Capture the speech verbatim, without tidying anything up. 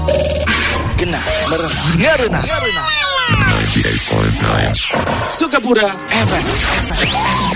Kena merena Ngerenas ninety-eight point nine Sukapura F M.